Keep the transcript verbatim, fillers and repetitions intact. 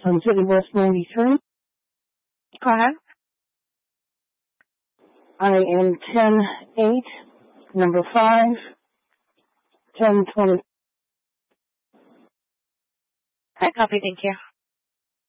on City West ninety-three. Go ahead. I am ten eight, number five, ten twenty. I copy, thank you.